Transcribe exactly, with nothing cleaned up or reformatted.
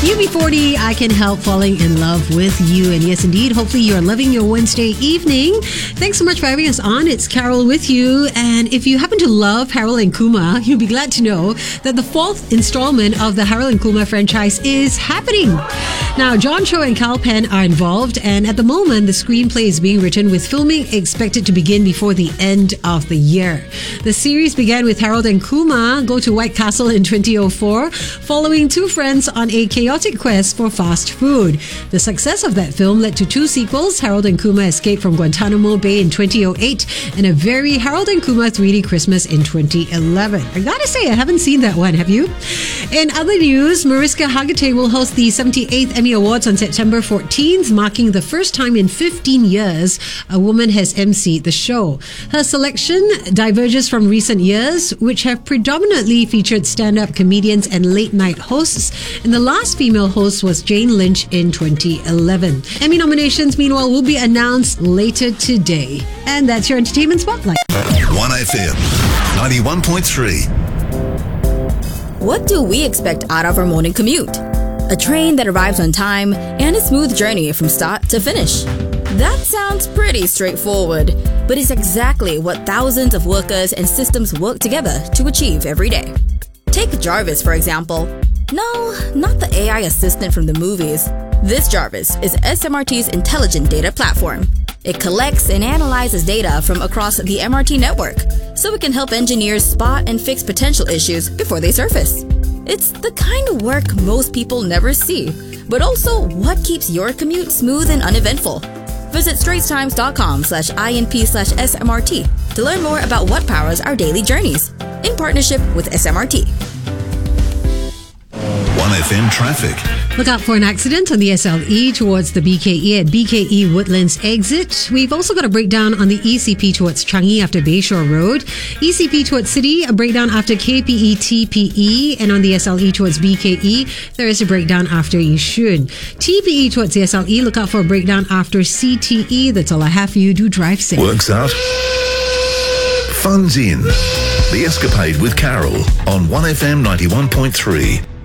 U B forty, I Can Help Falling in Love with You. And yes, indeed, hopefully you're loving your Wednesday evening. Thanks so much for having us on. It's Carol with you. And if you happen to love Harold and Kumar, you'll be glad to know that the fourth installment of the Harold and Kumar franchise is happening. Now, John Cho and Kal Penn are involved, and at the moment, the screenplay is being written with filming expected to begin before the end of the year. The series began with Harold and Kumar go to White Castle in twenty oh four, following two friends on a chaotic quest for fast food. The success of that film led to two sequels, Harold and Kumar Escape from Guantanamo Bay in twenty oh eight, and a very Harold and Kumar three D Christmas in twenty eleven. I gotta say, I haven't seen that one, have you? In other news, Mariska Hargitay will host the seventy-eighth Emmy Awards on September fourteenth, marking the first time in fifteen years a woman has emceed the show. Her selection diverges from recent years, which have predominantly featured stand-up comedians and late-night hosts, and the last female host was Jane Lynch in twenty eleven. Emmy nominations, meanwhile, will be announced later today. And that's your Entertainment Spotlight. one F M ninety-one point three. What do we expect out of our morning commute? A train that arrives on time and a smooth journey from start to finish. That sounds pretty straightforward, but it's exactly what thousands of workers and systems work together to achieve every day. Take Jarvis, for example. No, not the A I assistant from the movies. This Jarvis is S M R T's intelligent data platform. It collects and analyzes data from across the M R T network, so it can help engineers spot and fix potential issues before they surface. It's the kind of work most people never see, but also what keeps your commute smooth and uneventful. Visit straitstimes.com slash INP slash SMRT to learn more about what powers our daily journeys, in partnership with S M R T. one F M traffic. Look out for an accident on the S L E towards the B K E at B K E Woodlands exit. We've also got a breakdown on the E C P towards Changi after Bayshore Road. E C P towards City, a breakdown after K P E T P E. And on the S L E towards B K E, there is a breakdown after Yishun. T P E towards the S L E, look out for a breakdown after C T E. That's all I have for you. Do drive safe. Works out. Funds in. The Escapade with Carol on one F M ninety-one point three.